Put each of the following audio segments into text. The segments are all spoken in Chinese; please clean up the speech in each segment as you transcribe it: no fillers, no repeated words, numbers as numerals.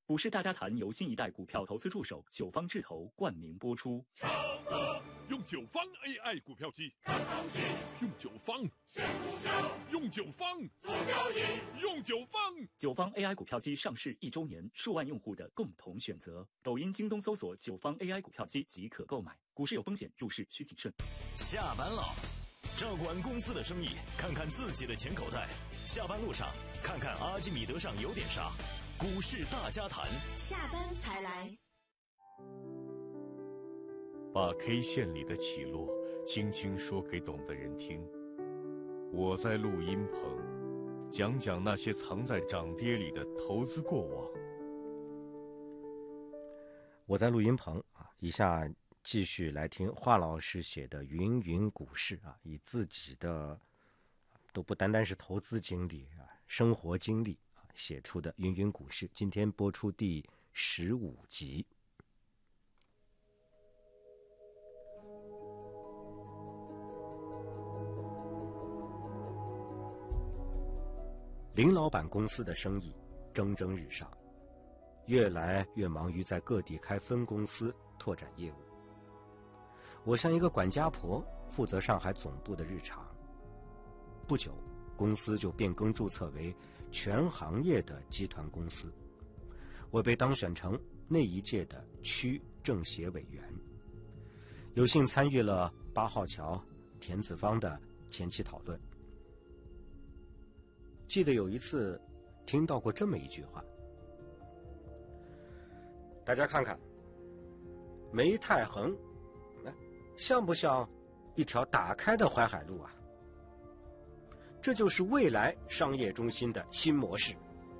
股市大家谈由新一代股票投资助手九方智投冠名播出。 用九方 AI 股票机看行情， 用九方选股票， 用九方做交易， 用九方。 九方 AI 股票机上市1周年，数万用户的共同选择。抖音、京东搜索九方 AI 股票机即可购买。股市有风险，入市需谨慎。 下班了，照管公司的生意，看看自己的钱口袋。下班路上，看看阿基米德上有点啥。股市大家谈， 下班才来。 把 K 线里的起落轻轻说给懂的人听。我在录音棚讲讲那些藏在涨跌里的投资过往。 我在录音棚以下继续来听华老师写的《云云股市》以自己的都不单单是投资经历生活经历写出的《云云股市》，今天播出第15集。林老板公司的生意蒸蒸日上，越来越忙于在各地开分公司拓展业务。我像一个管家婆，负责上海总部的日常。不久，公司就变更注册为全行业的集团公司。我被当选成那一届的区政协委员，有幸参与了8号桥、田子坊的前期讨论。记得有一次听到过这么一句话，大家看看梅太恒像不像一条打开的淮海路啊？这就是未来商业中心的新模式。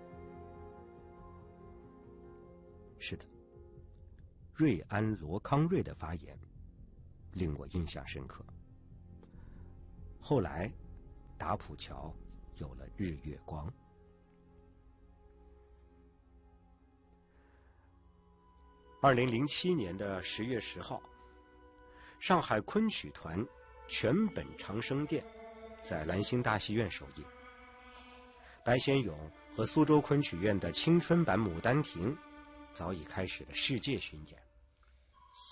是的，瑞安罗康瑞的发言令我印象深刻。后来打浦桥有了日月光。2007年的10月10号，上海昆曲团全本长生殿在兰心大戏院首映。白先勇和苏州昆曲院的青春版《牡丹亭》早已开始了世界巡演。